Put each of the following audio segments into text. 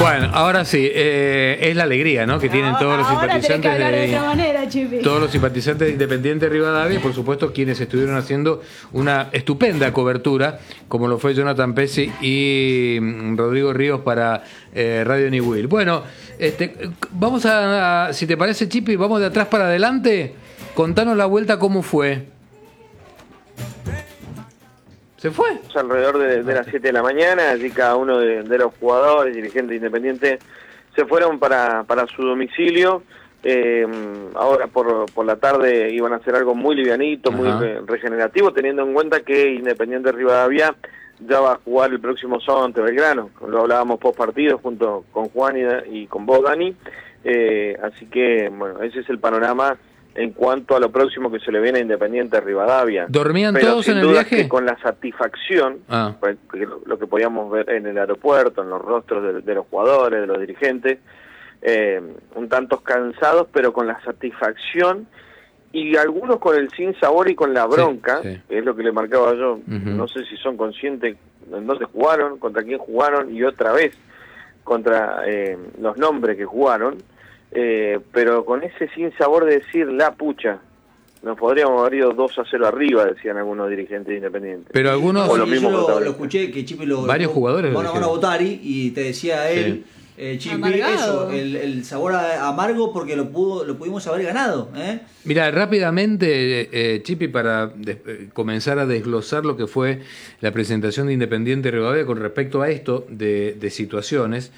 Bueno, ahora sí, es la alegría, ¿no? Que tienen todos los simpatizantes todos los simpatizantes de Independiente Rivadavia y por supuesto quienes estuvieron haciendo una estupenda cobertura, como lo fue Jonathan Pesci y Rodrigo Ríos para Radio Niwil. Bueno, vamos a, si te parece, Chipi, vamos de atrás para adelante. Contanos la vuelta cómo fue. ¿Se fue? Alrededor de las 7 de la mañana, allí cada uno de los jugadores, dirigentes independientes, se fueron para su domicilio. Ahora por la tarde iban a hacer algo muy livianito, muy regenerativo, teniendo en cuenta que Independiente Rivadavia ya va a jugar el próximo sábado ante Belgrano. Lo hablábamos post partido junto con Juan y con vos, Dani. Así que, bueno, ese es el panorama en cuanto a lo próximo que se le viene a Independiente Rivadavia. ¿Dormían pero todos en el viaje? Que con la satisfacción, pues, lo que podíamos ver en el aeropuerto, en los rostros de los jugadores, de los dirigentes, un tanto cansados, pero con la satisfacción, y algunos con el sinsabor y con la bronca, que es lo que le marcaba yo. No sé si son conscientes en dónde jugaron, contra quién jugaron, y otra vez contra los nombres que jugaron, pero con ese sinsabor de decir, la pucha, nos podríamos haber ido 2-0 arriba, decían algunos dirigentes independientes. Pero algunos... O lo mismo yo lo escuché, que Chipi varios jugadores van a votar y te decía él... Chipi, eso, el sabor amargo porque lo pudimos haber ganado. Mira, rápidamente, Chipi, para comenzar a desglosar lo que fue la presentación de Independiente Rivadavia con respecto a esto de situaciones.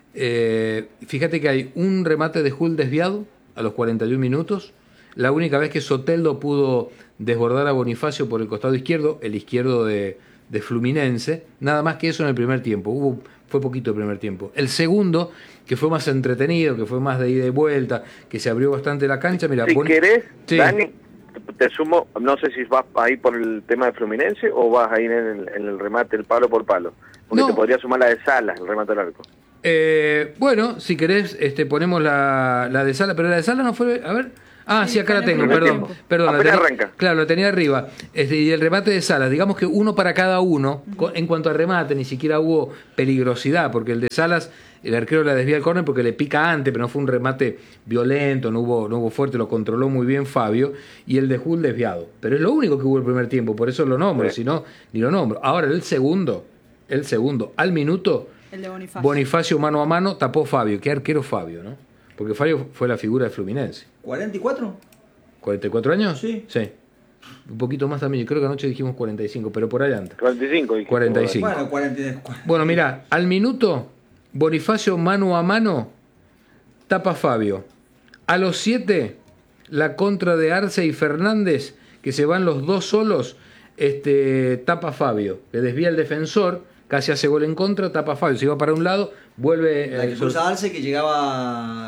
Fíjate que hay un remate de Jul desviado a los 41 minutos. La única vez que Soteldo pudo desbordar a Bonifacio por el costado izquierdo, el izquierdo de Fluminense, nada más que eso en el primer tiempo. Fue poquito el primer tiempo. El segundo, que fue más entretenido, que fue más de ida y vuelta, que se abrió bastante la cancha. Mira, si querés, Dani, te sumo, no sé si vas ahí por el tema de Fluminense o vas ahí en el remate, el palo por palo. Porque te podría sumar la de Salas, el remate al arco. Bueno, si querés, ponemos la de Salas, pero la de Salas no fue... A ver... sí, acá la tengo, perdón. Arranca. Claro, la tenía arriba. Y el remate de Salas, digamos que uno para cada uno. En cuanto al remate, ni siquiera hubo peligrosidad, porque el de Salas, el arquero la desvía al córner porque le pica antes, pero no fue un remate violento, no hubo fuerte, lo controló muy bien Fabio. Y el de Jul desviado. Pero es lo único que hubo el primer tiempo, por eso lo nombro, si no, ni lo nombro. Ahora, el segundo, al minuto, el de Bonifacio mano a mano, tapó Fabio. Qué arquero Fabio, ¿no? Porque Fabio fue la figura de Fluminense. ¿44? ¿44 años? Sí. Un poquito más también. Yo creo que anoche dijimos 45, pero por ahí anda. 45. 45. Bueno, 44. Bueno, mirá, al minuto, Bonifacio mano a mano, tapa Fabio. A los 7, la contra de Arce y Fernández, que se van los dos solos, tapa Fabio. Le desvía el defensor, casi hace gol en contra, tapa Fabio. Se iba para un lado, vuelve... La que cruza Arce, que llegaba...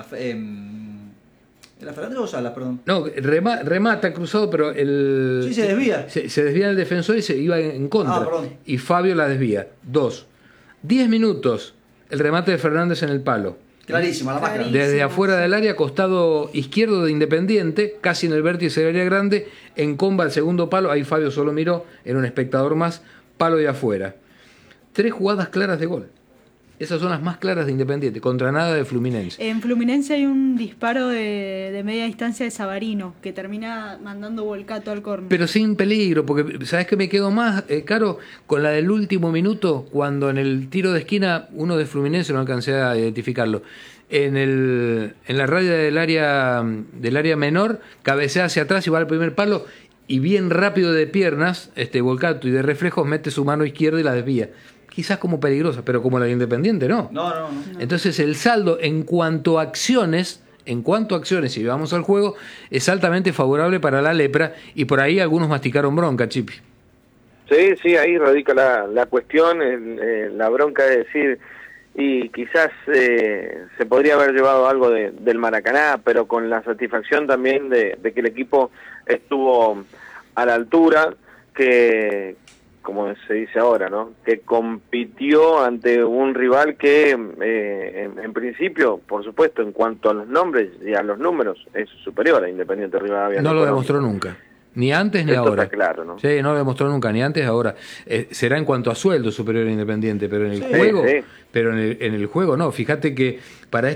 ¿Era Fernández o Salas, perdón? No, remata cruzado, pero Sí, se desvía. Se desvía el defensor y se iba en contra. Perdón. Y Fabio la desvía. 10 minutos, el remate de Fernández en el palo. Clarísima, la más clara. Desde afuera del área, costado izquierdo de Independiente, casi en el vértice del área grande, en comba al segundo palo, ahí Fabio solo miró, era un espectador más, palo de afuera. 3 jugadas claras de gol. Esas son las más claras de Independiente, contra nada de Fluminense. En Fluminense hay un disparo de media distancia de Savarino, que termina mandando Volcato al córner. Pero sin peligro, porque ¿sabes qué me quedó más, Caro? Con la del último minuto, cuando en el tiro de esquina, uno de Fluminense, no alcancé a identificarlo, en la raya del área menor, cabecea hacia atrás y va al primer palo, y bien rápido de piernas, Volcato, y de reflejos mete su mano izquierda y la desvía. Quizás como peligrosa, pero como la de Independiente, ¿no? No. Entonces el saldo en cuanto a acciones, si vamos al juego, es altamente favorable para la Lepra, y por ahí algunos masticaron bronca, Chipi. Sí, ahí radica la cuestión, la bronca de decir, y quizás se podría haber llevado algo del Maracaná, pero con la satisfacción también de que el equipo estuvo a la altura, que, como se dice ahora, ¿no? Que compitió ante un rival que, en principio, por supuesto, en cuanto a los nombres y a los números, es superior a Independiente Rivadavia. No lo demostró nunca. Ni antes ni ahora. Está claro, ¿no? Sí, no lo demostró nunca, ni antes, ahora. Será en cuanto a sueldo superior a Independiente, pero en el juego, pero en el juego no. Fíjate que para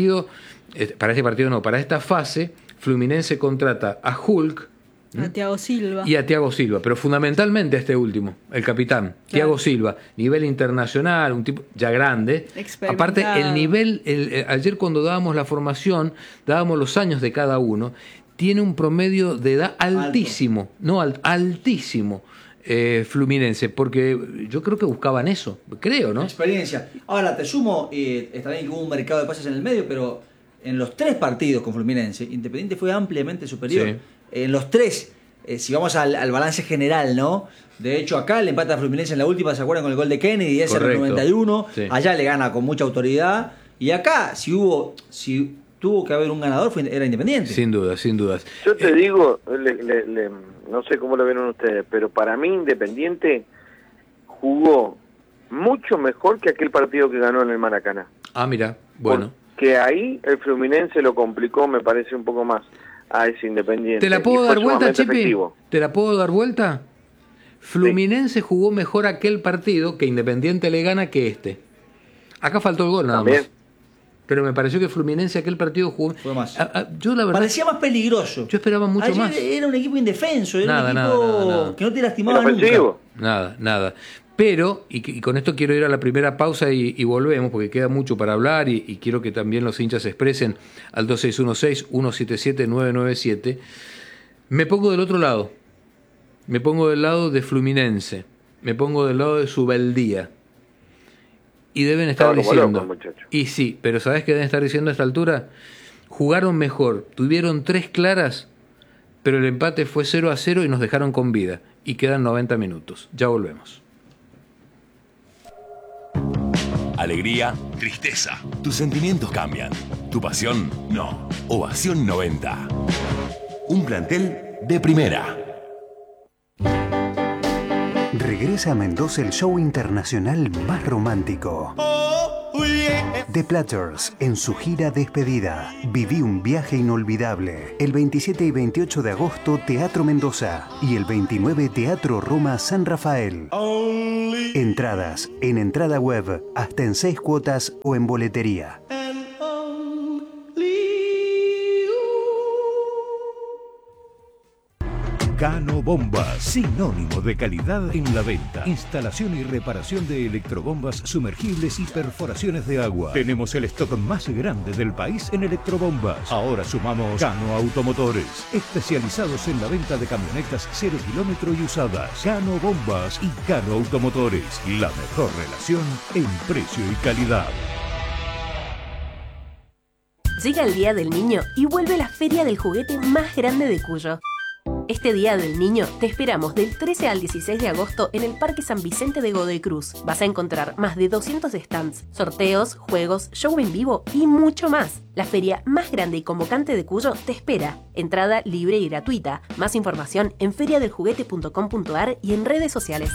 esta fase, Fluminense contrata a Hulk, a Thiago Silva. Y a Thiago Silva, pero fundamentalmente a este último, el capitán, Thiago Silva, nivel internacional, un tipo ya grande. Aparte, el nivel, ayer cuando dábamos la formación, dábamos los años de cada uno, tiene un promedio de edad altísimo, altísimo. Fluminense, porque yo creo que buscaban eso, creo, ¿no? Experiencia. Ahora, te sumo, está bien que hubo un mercado de pases en el medio, pero en los 3 partidos con Fluminense, Independiente fue ampliamente superior. Sí. En los 3, si vamos al balance general, ¿no? De hecho, acá le empata a Fluminense en la última, ¿se acuerdan? Con el gol de Kennedy, ese era el 91. Sí. Allá le gana con mucha autoridad. Y acá, si tuvo que haber un ganador, era Independiente. Sin dudas, sin dudas. Yo te digo, no sé cómo lo vieron ustedes, pero para mí Independiente jugó mucho mejor que aquel partido que ganó en el Maracaná. Ah, mira, bueno. Que ahí el Fluminense lo complicó, me parece, un poco más a ese Independiente. ¿Te la puedo dar vuelta, Chipi? ¿Te la puedo dar vuelta? Fluminense jugó mejor aquel partido que Independiente le gana que este. Acá faltó el gol nada más. Pero me pareció que Fluminense aquel partido jugó... Fue más. Yo la verdad... Parecía más peligroso. Yo esperaba mucho más. Era un equipo indefenso, era un equipo que no te lastimaba nunca. Nada. Pero, y con esto quiero ir a la primera pausa y volvemos, porque queda mucho para hablar y quiero que también los hinchas se expresen al 2616-177-997. Me pongo del otro lado. Me pongo del lado de Fluminense. Me pongo del lado de Subeldía. Y deben estar diciendo... Loco, y sí, pero ¿sabés qué deben estar diciendo a esta altura? Jugaron mejor, tuvieron 3 claras, pero el empate fue 0-0 y nos dejaron con vida. Y quedan 90 minutos. Ya volvemos. Alegría, tristeza. Tus sentimientos cambian. Tu pasión, no. Ovación 90. Un plantel de primera. Regresa a Mendoza el show internacional más romántico. The Platters en su gira despedida. Viví un viaje inolvidable. El 27 y 28 de agosto, Teatro Mendoza. Y el 29, Teatro Roma San Rafael. Entradas en entrada web, hasta en 6 cuotas o en boletería. Cano Bombas, sinónimo de calidad en la venta. Instalación y reparación de electrobombas sumergibles y perforaciones de agua. Tenemos el stock más grande del país en electrobombas. Ahora sumamos Cano Automotores, especializados en la venta de camionetas 0 kilómetro y usadas. Cano Bombas y Cano Automotores, la mejor relación en precio y calidad. Llega el Día del Niño y vuelve la feria del juguete más grande de Cuyo. Este Día del Niño te esperamos del 13 al 16 de agosto en el Parque San Vicente de Godoy Cruz. Vas a encontrar más de 200 stands, sorteos, juegos, show en vivo y mucho más. La feria más grande y convocante de Cuyo te espera. Entrada libre y gratuita. Más información en feriadeljuguete.com.ar y en redes sociales.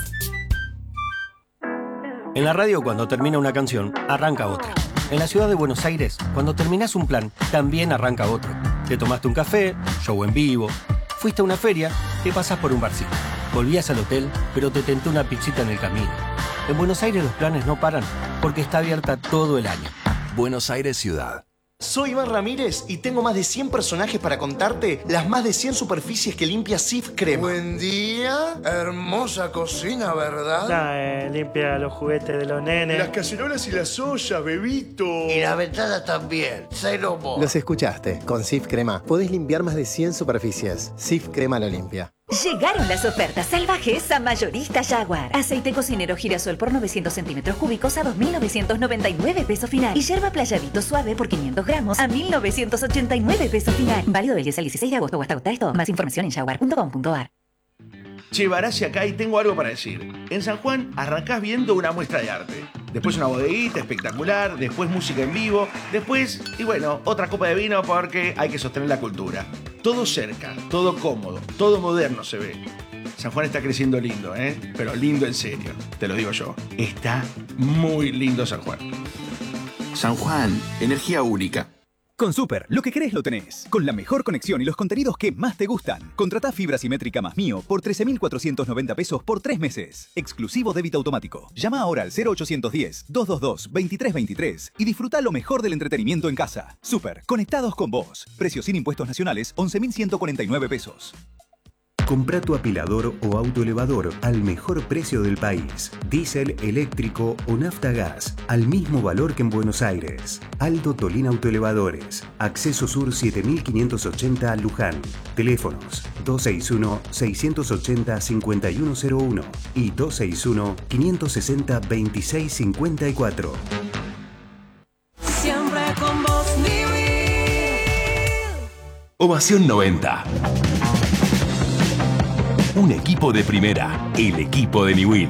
En la radio, cuando termina una canción, arranca otra. En la ciudad de Buenos Aires, cuando terminás un plan, también arranca otro. Te tomaste un café, show en vivo... Fuiste a una feria, te pasás por un barcito. Volvías al hotel, pero te tentó una pizzita en el camino. En Buenos Aires los planes no paran, porque está abierta todo el año. Buenos Aires Ciudad. Soy Iván Ramírez y tengo más de 100 personajes para contarte las más de 100 superficies que limpia Cif Crema. Buen día, hermosa cocina, ¿verdad? Limpia los juguetes de los nenes. Las cacerolas y las ollas, bebito. Y las ventanas también, cero mo. Los escuchaste, con Cif Crema podés limpiar más de 100 superficies. Cif Crema lo limpia. Llegaron las ofertas salvajes a Mayorista Jaguar. Aceite cocinero girasol por 900 centímetros cúbicos a 2.999 pesos final. Y yerba playadito suave por 500 gramos a 1.989 pesos final. Válido del 10 al 16 de agosto o hasta agotar esto. Más información en jaguar.com.ar. Che, Barassi acá y tengo algo para decir. En San Juan arrancás viendo una muestra de arte. Después una bodeguita espectacular, después música en vivo, después, y bueno, otra copa de vino porque hay que sostener la cultura. Todo cerca, todo cómodo, todo moderno se ve. San Juan está creciendo lindo, pero lindo en serio, te lo digo yo. Está muy lindo San Juan. San Juan, energía única. Con Super, lo que querés lo tenés. Con la mejor conexión y los contenidos que más te gustan. Contratá fibra simétrica más Mío por 13.490 pesos por 3 meses. Exclusivo débito automático. Llama ahora al 0810-222-2323 y disfruta lo mejor del entretenimiento en casa. Super, conectados con vos. Precio sin impuestos nacionales, 11.149 pesos. Comprá tu apilador o autoelevador al mejor precio del país. Diésel, eléctrico o nafta gas, al mismo valor que en Buenos Aires. Aldo Tolín Autoelevadores. Acceso Sur 7580 Luján. Teléfonos 261-680-5101 y 261-560-2654. Siempre con vos, Ovación 90. Un equipo de primera, el equipo de Niwil.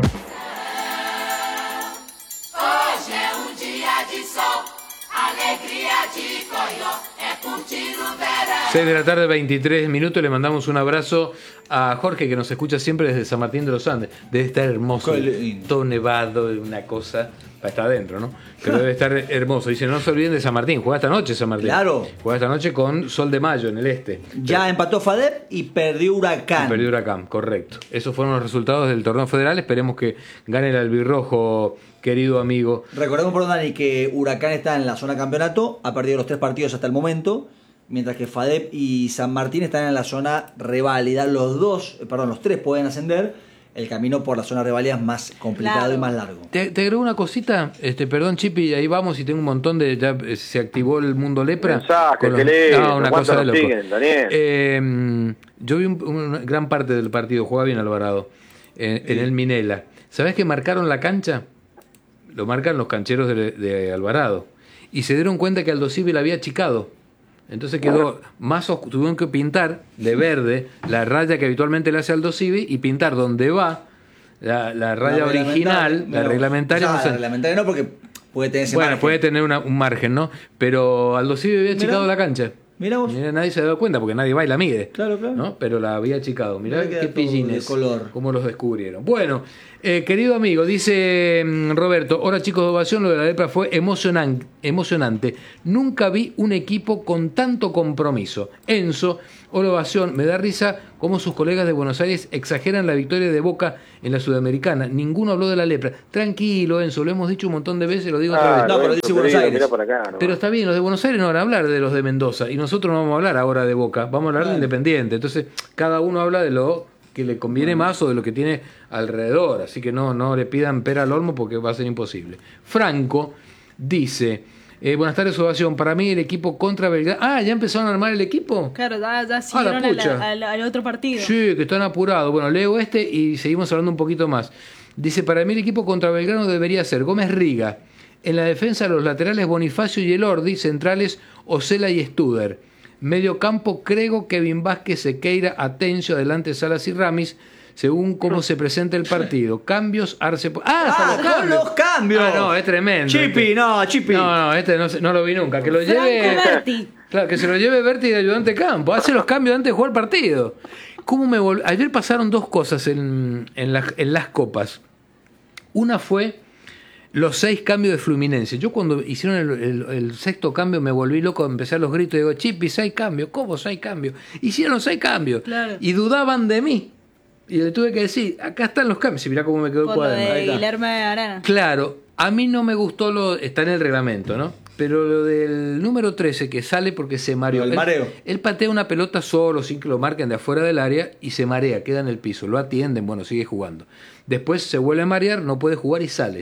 Hoje é dia de sol, alegria de Coió, é curtir o verão. 6 de la tarde, 23 minutos. Le mandamos un abrazo a Jorge, que nos escucha siempre desde San Martín de los Andes. Debe estar hermoso, todo nevado, una cosa. Está adentro, ¿no? Pero debe estar hermoso. Dice, no se olviden de San Martín. Juega esta noche San Martín. Claro. Juega esta noche con Sol de Mayo en el este. Ya empató FADEP y perdió Huracán. Perdió Huracán, correcto. Esos fueron los resultados del torneo federal. Esperemos que gane el albirrojo, querido amigo. Recordemos, por Dani, que Huracán está en la zona campeonato. Ha perdido los 3 partidos hasta el momento. Mientras que FADEP y San Martín están en la zona reválida. Los 3 pueden ascender. El camino por la zona de reválida es más complicado y más largo. Te agrego una cosita, perdón, Chipi, ahí vamos y tengo un montón de... Ya se activó el mundo lepra. Una cosa de loco. Yo vi una gran parte del partido, juega bien Alvarado, en el Minela. ¿Sabés que marcaron la cancha? Lo marcan los cancheros de Alvarado. Y se dieron cuenta que Aldo Civi la había achicado. Entonces quedó más oscuro, tuvieron que pintar de verde la raya que habitualmente le hace Aldo Civi y pintar donde va la raya original, la reglamentaria. La reglamentaria no, porque puede tener ese margen. Puede tener un margen, ¿no? Pero Aldo Civi había achicado la cancha. Mirá vos. Nadie se ha dado cuenta porque nadie va y la mide. Claro. ¿No? Pero la había achicado. Mirá qué pillines. De color. Cómo los descubrieron. Bueno, querido amigo, dice Roberto, hola chicos de Ovación, lo de la lepra fue emocionante. Nunca vi un equipo con tanto compromiso. Enzo, hola Ovación, me da risa cómo sus colegas de Buenos Aires exageran la victoria de Boca en la Sudamericana. Ninguno habló de la lepra. Tranquilo, Enzo, lo hemos dicho un montón de veces, lo digo otra vez. No, pero dice Buenos Aires. Acá, ¿no? Pero está bien, los de Buenos Aires no van a hablar de los de Mendoza y nosotros no vamos a hablar ahora de Boca, vamos a hablar de Independiente. Entonces, cada uno habla de lo que le conviene más o de lo que tiene alrededor. Así que no le pidan pera al olmo porque va a ser imposible. Franco dice... buenas tardes, Ovación. Para mí el equipo contra Belgrano... ¿Ya empezaron a armar el equipo? Claro, ya siguieron al otro partido. Sí, que están apurados. Bueno, leo y seguimos hablando un poquito más. Dice, para mí el equipo contra Belgrano debería ser Gómez Riga. En la defensa los laterales Bonifacio y Elordi, centrales Osela y Studer. Medio campo Crego, Kevin Vázquez, Sequeira, Atencio, adelante Salas y Ramis, según cómo se presenta el partido. Cambios, Arce... con los cambios. No, es tremendo. Chipi. No, no lo vi nunca. Que lo lleve... Claro, que se lo lleve Berti de ayudante campo. Hace los cambios antes de jugar el partido. Ayer pasaron 2 cosas en las copas. Una fue los 6 cambios de Fluminense. Yo cuando hicieron el 6º cambio me volví loco, empecé a los gritos y digo, Chipi, 6 cambios. ¿Cómo 6 cambios? Hicieron 6 cambios. Claro. Y dudaban de mí. Y le tuve que decir, acá están los cambios. Y mirá cómo me quedó el cuaderno. De Guillermo de Arana. Claro, a mí no me gustó está en el reglamento, ¿no? Pero lo del número 13 que sale porque se mareó. El mareo. Él patea una pelota solo sin que lo marquen de afuera del área y se marea, queda en el piso. Lo atienden, bueno, sigue jugando. Después se vuelve a marear, no puede jugar y sale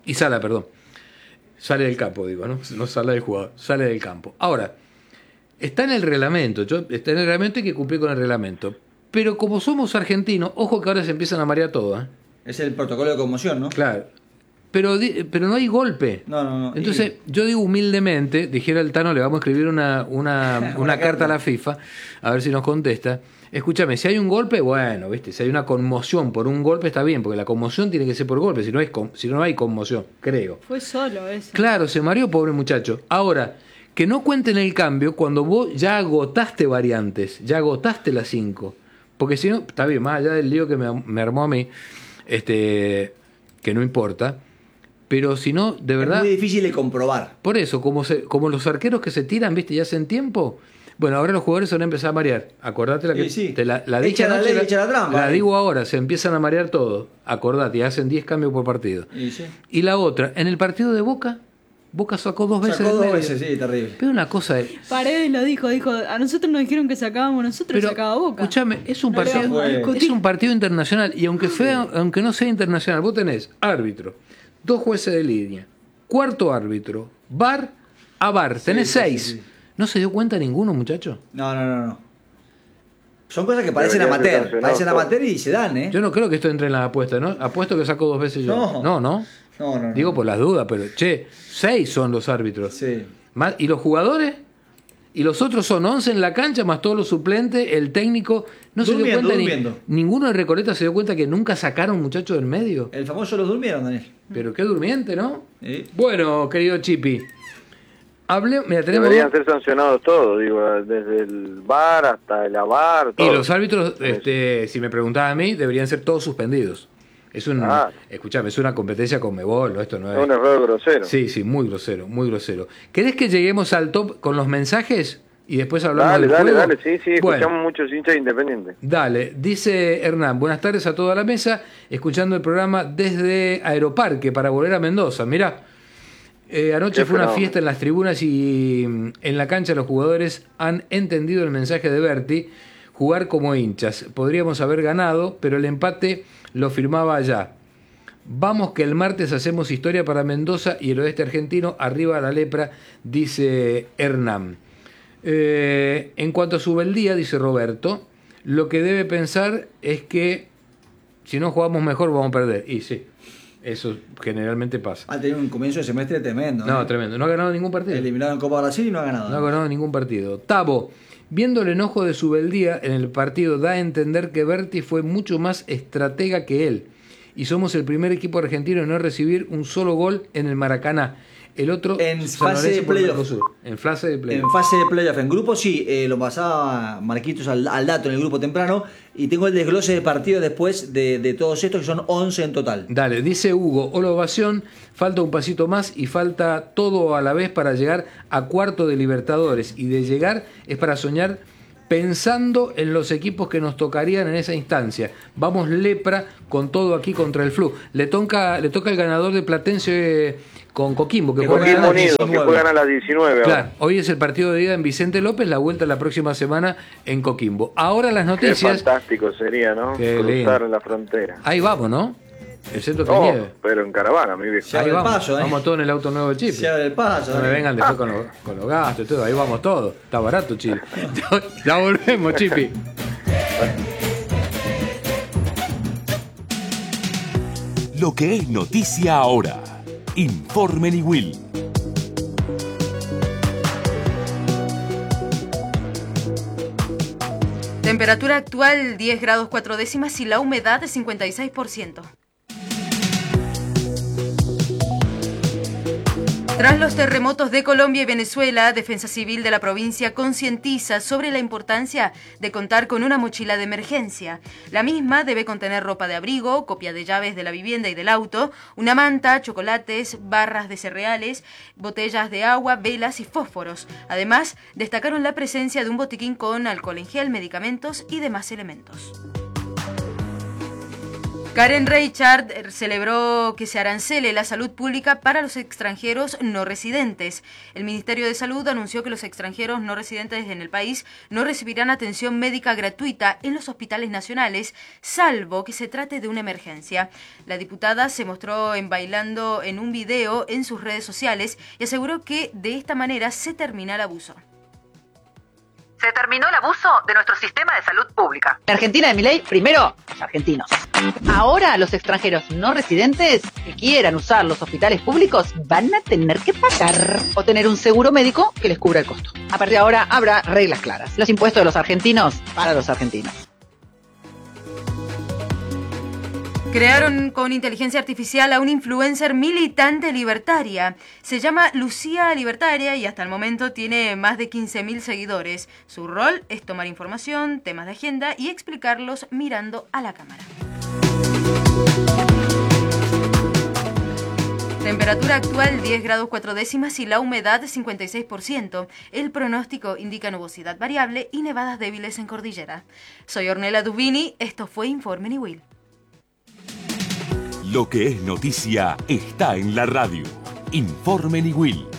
del campo, digo, ¿no? No sale del jugador, sale del campo. Ahora, está en el reglamento, está en el reglamento y hay que cumplir con el reglamento. Pero como somos argentinos, ojo que ahora se empiezan a marear todo, ¿eh? Es el protocolo de conmoción, ¿no? Claro. Pero no hay golpe. No. Entonces, yo digo humildemente, dijera el Tano, le vamos a escribir una carta a la FIFA, a ver si nos contesta. Escúchame, si hay un golpe, bueno, ¿viste? Si hay una conmoción por un golpe está bien, porque la conmoción tiene que ser por golpe, si no hay conmoción, creo. Fue solo ese. Claro, se mareó, pobre muchacho. Ahora, que no cuenten el cambio cuando vos ya agotaste variantes, ya agotaste las 5. Porque si no, está bien, más allá del lío que me armó a mí, que no importa. Pero si no, de verdad... Es muy difícil de comprobar. Por eso, como los arqueros que se tiran, ¿viste? Ya hacen tiempo. Bueno, ahora los jugadores se van a empezar a marear. Acordate la que te la dije anoche, la digo ahora, se empiezan a marear todos. Acordate, y hacen 10 cambios por partido. Y la otra, en el partido de Boca sacó 2 veces. Sacó 2 veces, sí, terrible. Pero una cosa es... Paredes lo dijo, a nosotros nos dijeron que sacábamos nosotros y sacaba Boca. Escúchame, es un partido internacional, y aunque no sea internacional, vos tenés árbitro, 2 jueces de línea, cuarto árbitro, VAR a VAR, tenés 6. Sí. ¿No se dio cuenta ninguno, muchacho? No. Son cosas que parecen amateur y se dan, ¿eh? Yo no creo que esto entre en la apuesta, ¿no? Apuesto que sacó 2 veces yo. No. Digo por las dudas, pero 6 son los árbitros. Sí. ¿Y los jugadores? Y los otros son 11 en la cancha, más todos los suplentes, el técnico. No se dio cuenta ninguno de Recoleta se dio cuenta que nunca sacaron muchachos del medio. El famoso los durmieron, Daniel. Pero qué durmiente, ¿no? Sí. Bueno, querido Chipi. Deberían ser sancionados todos, desde el VAR hasta el AVAR. Y los árbitros, si me preguntabas a mí, deberían ser todos suspendidos. Escuchame, es una competencia con Conmebol, esto no es... Es un error grosero. Sí, muy grosero, muy grosero. ¿Querés que lleguemos al top con los mensajes y después hablamos del juego? Dale, sí, escuchamos muchos hinchas independientes. Dale, dice Hernán, buenas tardes a toda la mesa, escuchando el programa desde Aeroparque para volver a Mendoza. Mirá, anoche fue una fiesta en las tribunas y en la cancha los jugadores han entendido el mensaje de Berti, jugar como hinchas. Podríamos haber ganado, pero el empate lo firmaba allá. Vamos que el martes hacemos historia para Mendoza y el oeste argentino, arriba la lepra, dice Hernán. En cuanto a su beldía, dice Roberto, lo que debe pensar es que si no jugamos mejor vamos a perder. Y sí, eso generalmente pasa. Ha tenido un comienzo de semestre tremendo. No, tremendo. No ha ganado ningún partido. Eliminado en Copa Brasil y no ha ganado. No ha ganado ningún partido. Tabo, viendo el enojo de Subeldía en el partido, da a entender que Berti fue mucho más estratega que él. Y somos el primer equipo argentino en no recibir un solo gol en el Maracaná. El otro en fase de playoff. En fase de playoff. En fase de playoff. En grupo sí, lo pasaba Marquitos al dato en el grupo temprano. Y tengo el desglose de partidos después de todos estos, que son 11 en total. Dale, dice Hugo, hola ovación, falta un pasito más y falta todo a la vez para llegar a cuarto de Libertadores. Y de llegar es para soñar pensando en los equipos que nos tocarían en esa instancia. Vamos lepra con todo aquí contra el Flu. Le toca el ganador de Platense con Coquimbo, que juegan a las 19. Claro, hoy es el partido de ida en Vicente López, la vuelta la próxima semana en Coquimbo. Ahora las noticias. Qué fantástico sería, ¿no? Cruzar la frontera. Ahí vamos, ¿no? Excepto que nieve. Pero en caravana, mi viejo. Ahí vamos, vamos todos en el auto nuevo de Chip. Se abre el paso. No me vengan después con los gastos y todo. Ahí vamos todos. Está barato, Chip. Ya volvemos, Chipi. Lo que es noticia ahora. Informe Niwil. Temperatura actual 10 grados 4 décimas y la humedad de 56%. Tras los terremotos de Colombia y Venezuela, Defensa Civil de la provincia concientiza sobre la importancia de contar con una mochila de emergencia. La misma debe contener ropa de abrigo, copia de llaves de la vivienda y del auto, una manta, chocolates, barras de cereales, botellas de agua, velas y fósforos. Además, destacaron la presencia de un botiquín con alcohol en gel, medicamentos y demás elementos. Karen Reichard celebró que se arancele la salud pública para los extranjeros no residentes. El Ministerio de Salud anunció que los extranjeros no residentes en el país no recibirán atención médica gratuita en los hospitales nacionales, salvo que se trate de una emergencia. La diputada se mostró bailando en un video en sus redes sociales y aseguró que de esta manera se termina el abuso. Se terminó el abuso de nuestro sistema de salud pública. En Argentina de Milei, primero, los argentinos. Ahora, los extranjeros no residentes que quieran usar los hospitales públicos van a tener que pagar o tener un seguro médico que les cubra el costo. A partir de ahora habrá reglas claras. Los impuestos de los argentinos para los argentinos. Crearon con inteligencia artificial a un influencer militante libertaria. Se llama Lucía Libertaria y hasta el momento tiene más de 15.000 seguidores. Su rol es tomar información, temas de agenda y explicarlos mirando a la cámara. Temperatura actual 10 grados 4 décimas y la humedad 56%. El pronóstico indica nubosidad variable y nevadas débiles en cordillera. Soy Ornella Dubini, esto fue Informe Niwil. Lo que es noticia está en la radio. Informe Niwil.